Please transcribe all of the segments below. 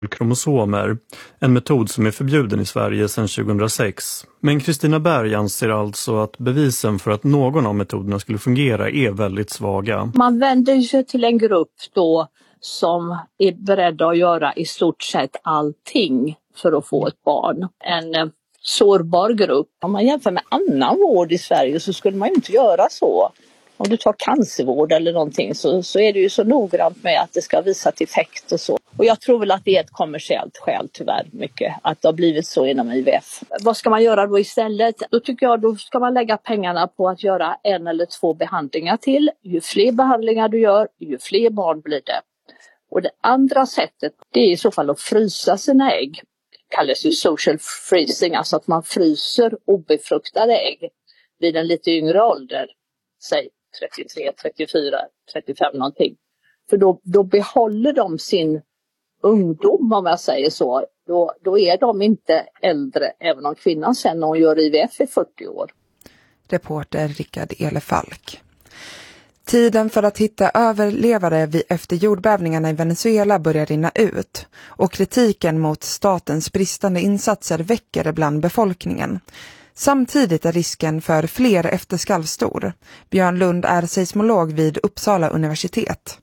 kromosomer, en metod som är förbjuden i Sverige sedan 2006. Men Kristina Berg anser alltså att bevisen för att någon av metoderna skulle fungera är väldigt svaga. Man vänder sig till en grupp då som är beredda att göra i stort sett allting för att få ett barn. En sårbar grupp. Om man jämför med annan vård i Sverige så skulle man ju inte göra så. Om du tar cancervård eller någonting så är det ju så noggrant med att det ska visa till effekt och så. Och jag tror väl att det är ett kommersiellt skäl tyvärr mycket att det har blivit så inom IVF. Vad ska man göra då istället? Då tycker jag då ska man lägga pengarna på att göra 1 eller 2 behandlingar till. Ju fler behandlingar du gör, ju fler barn blir det. Och det andra sättet det är i så fall att frysa sina ägg. Det kallas ju social freezing, alltså att man fryser obefruktade ägg vid en lite yngre ålder. Säg 33, 34, 35 någonting. För då behåller de sin ungdom om jag säger så. Då är de inte äldre även om kvinnan sen när hon gör IVF i 40 år. Reporter Rickard Elefalk. Tiden för att hitta överlevare efter jordbävningarna i Venezuela börjar rinna ut och kritiken mot statens bristande insatser väcker bland befolkningen. Samtidigt är risken för fler efterskalv stor. Björn Lund är seismolog vid Uppsala universitet.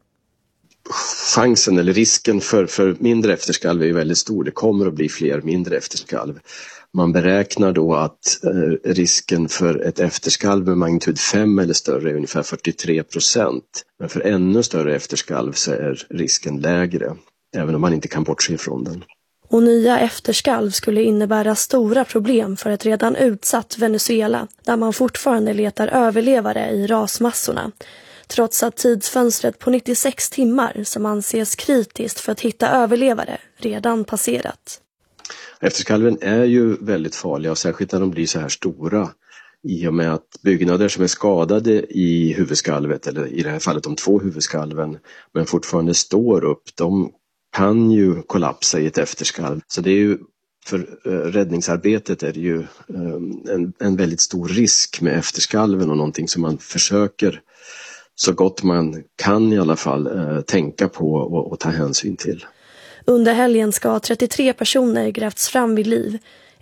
Chansen eller risken för mindre efterskalv är väldigt stor. Det kommer att bli fler mindre efterskalv. Man beräknar då att risken för ett efterskalv med magnitud 5 eller större är ungefär 43%. Men för ännu större efterskalv så är risken lägre, även om man inte kan bortse ifrån den. Och nya efterskalv skulle innebära stora problem för ett redan utsatt Venezuela, där man fortfarande letar överlevare i rasmassorna. Trots att tidsfönstret på 96 timmar, som anses kritiskt för att hitta överlevare, redan passerat. Efterskalven är ju väldigt farliga och särskilt när de blir så här stora. I och med att byggnader som är skadade i huvudskalvet, eller i det här fallet de 2 huvudskalven, men fortfarande står upp, de kan ju kollapsa i ett efterskalv. Så det är ju, för räddningsarbetet är det ju en väldigt stor risk med efterskalven och någonting som man försöker så gott man kan i alla fall tänka på och ta hänsyn till. Under helgen ska 33 personer grävts fram vid liv.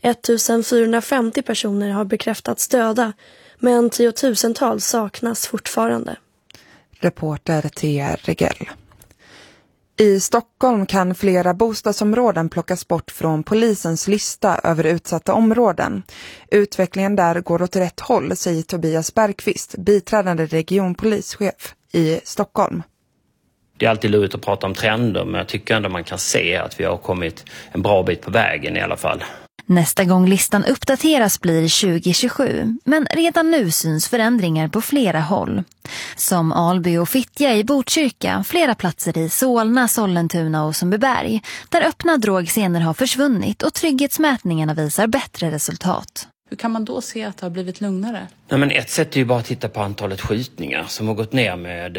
1450 personer har bekräftats döda, men tiotusentals saknas fortfarande. Reporter T.R. Regell. I Stockholm kan flera bostadsområden plockas bort från polisens lista över utsatta områden. Utvecklingen där går åt rätt håll, säger Tobias Bergqvist, biträdande regionpolischef i Stockholm. Det är alltid lurigt att prata om trender, men jag tycker ändå man kan se att vi har kommit en bra bit på vägen i alla fall. Nästa gång listan uppdateras blir 2027, men redan nu syns förändringar på flera håll. Som Alby och Fittja i Botkyrka, flera platser i Solna, Sollentuna och Sundbyberg, där öppna drogscener har försvunnit och trygghetsmätningarna visar bättre resultat. Hur kan man då se att det har blivit lugnare? Nej, men ett sätt är ju bara att titta på antalet skjutningar som har gått ner med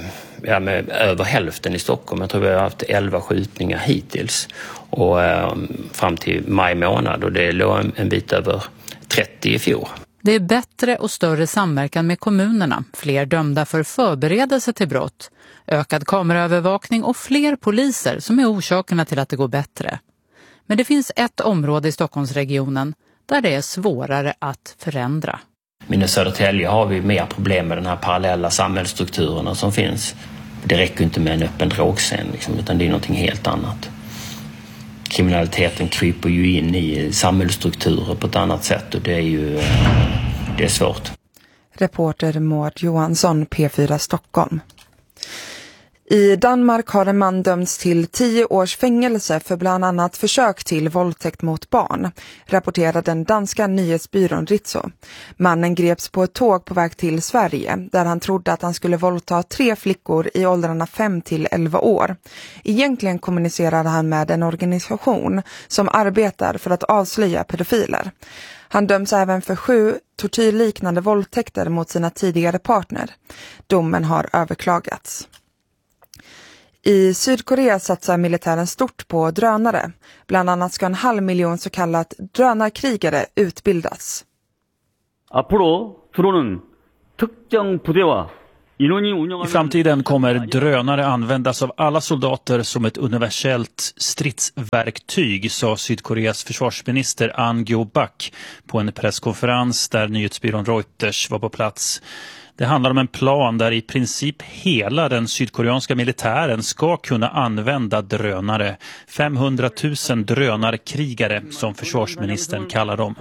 över hälften i Stockholm. Jag tror vi har haft 11 skjutningar hittills och fram till maj månad, och det låg en bit över 30 i fjol. Det är bättre och större samverkan med kommunerna, fler dömda för förberedelse till brott, ökad kameraövervakning och fler poliser som är orsakerna till att det går bättre. Men det finns ett område i Stockholmsregionen där det är svårare att förändra. Men i Södertälje har vi mer problem med den här parallella samhällsstrukturerna som finns. Det räcker inte med en öppen drogscen liksom, utan det är någonting helt annat. Kriminaliteten kryper ju in i samhällsstrukturer på ett annat sätt, och det är svårt. Reporter Maud Johansson, P4 Stockholm. I Danmark har en man dömts till 10 års fängelse för bland annat försök till våldtäkt mot barn, rapporterar den danska nyhetsbyrån Ritzo. Mannen greps på ett tåg på väg till Sverige, där han trodde att han skulle våldta 3 flickor i åldrarna 5 till 11 år. Egentligen kommunicerade han med en organisation som arbetar för att avslöja pedofiler. Han döms även för 7 tortyrliknande våldtäkter mot sina tidigare partner. Domen har överklagats. I Sydkorea satsar militären stort på drönare. Bland annat ska 500 000 så kallat drönarkrigare utbildas. 앞으로 드론은 특정 부대와 I framtiden kommer drönare användas av alla soldater som ett universellt stridsverktyg, sa Sydkoreas försvarsminister An Gyo-bak på en presskonferens där nyhetsbyrån Reuters var på plats. Det handlar om en plan där i princip hela den sydkoreanska militären ska kunna använda drönare. 500 000 drönarkrigare, som försvarsministern kallar dem.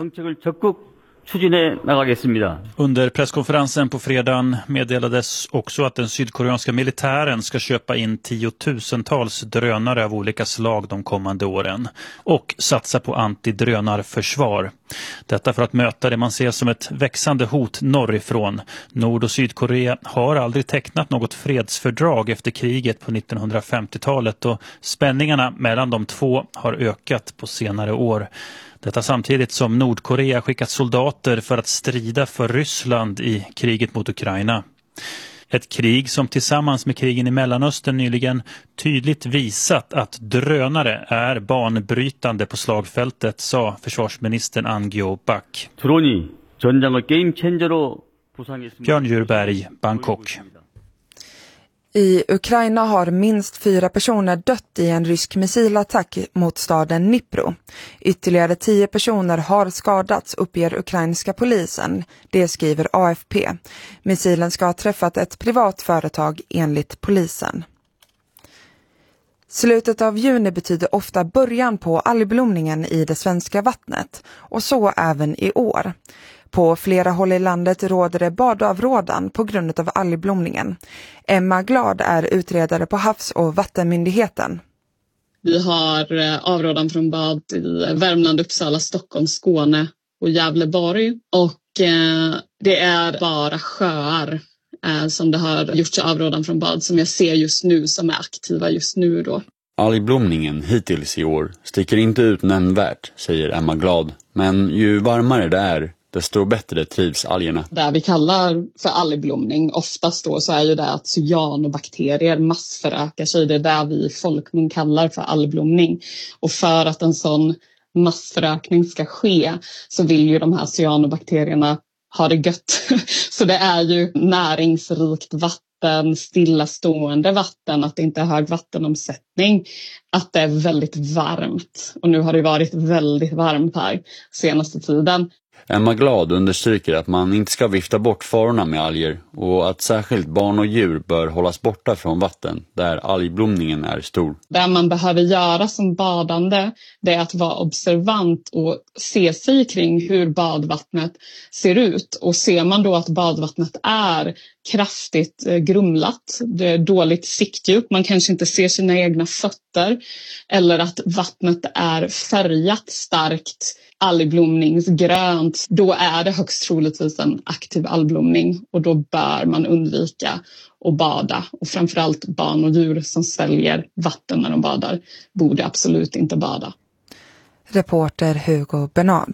Under presskonferensen på fredagen meddelades också att den sydkoreanska militären ska köpa in 10-tusentals drönare av olika slag de kommande åren och satsa på antidrönarförsvar. Detta för att möta det man ser som ett växande hot norrifrån. Nord- och Sydkorea har aldrig tecknat något fredsfördrag efter kriget på 1950-talet och spänningarna mellan de två har ökat på senare år. Detta samtidigt som Nordkorea skickat soldater för att strida för Ryssland i kriget mot Ukraina. Ett krig som tillsammans med krigen i Mellanöstern nyligen tydligt visat att drönare är banbrytande på slagfältet, sa försvarsministern An Gyo-bak. Björn Djurberg, Bangkok. I Ukraina har minst 4 personer dött i en rysk missilattack mot staden Dnipro. Ytterligare 10 personer har skadats, uppger ukrainska polisen. Det skriver AFP. Missilen ska ha träffat ett privat företag enligt polisen. Slutet av juni betyder ofta början på algblomningen i det svenska vattnet, och så även i år. På flera håll i landet råder det badavrådan på grund av algblomningen. Emma Glad är utredare på Havs- och vattenmyndigheten. Vi har avrådan från bad i Värmland, Uppsala, Stockholm, Skåne och Gävleborg. Och det är bara sjöar som det har gjorts avrådan från bad som jag ser just nu, som är aktiva just nu då. Algblomningen hittills i år sticker inte ut nämnvärt, säger Emma Glad. Men ju varmare det är, desto bättre trivs algerna. Det vi kallar för algblomning oftast då, så är ju det att cyanobakterier massförökar sig. Det är där vi i folkmun kallar för algblomning. Och för att en sån massförökning ska ske så vill ju de här cyanobakterierna ha det gött. Så det är ju näringsrikt vatten, stillastående vatten, att det inte är hög vattenomsättning, att det är väldigt varmt. Och nu har det varit väldigt varmt här senaste tiden. Emma Glad understryker att man inte ska vifta bort farorna med alger och att särskilt barn och djur bör hållas borta från vatten där algblomningen är stor. Det man behöver göra som badande, det är att vara observant och se sig kring hur badvattnet ser ut. Och ser man då att badvattnet är kraftigt grumlat, det är dåligt siktdjup, man kanske inte ser sina egna fötter, eller att vattnet är färgat starkt algblomningsgrönt, då är det högst troligtvis en aktiv algblomning och då bör man undvika att bada. Och framförallt barn och djur som sväljer vatten när de badar borde absolut inte bada. Reporter Hugo Bernard.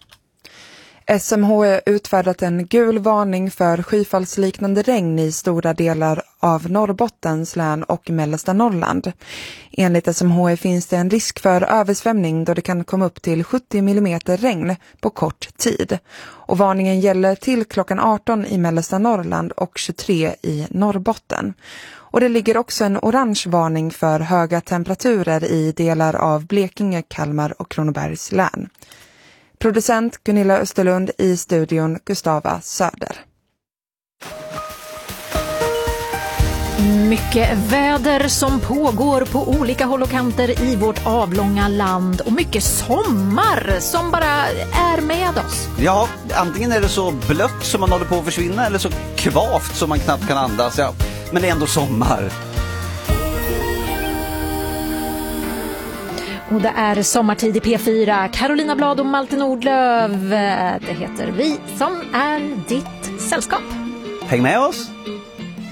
SMHI utfärdat en gul varning för skyfallsliknande regn i stora delar av Norrbottens län och mellersta Norrland. Enligt SMHI finns det en risk för översvämning då det kan komma upp till 70 mm regn på kort tid. Och varningen gäller till klockan 18 i mellersta Norrland och 23 i Norrbotten. Och det ligger också en orange varning för höga temperaturer i delar av Blekinge, Kalmar och Kronobergs län. Producent Gunilla Österlund, i studion Gustava Söder. Mycket väder som pågår på olika håll och kanter i vårt avlånga land. Och mycket sommar som bara är med oss. Ja, antingen är det så blött som man håller på att försvinna eller så kvavt som man knappt kan andas. Ja, men det är ändå sommar. Och det är sommartid i P4. Carolina Blad och Malte Nordlöf. Det heter vi som är ditt sällskap. Häng med oss!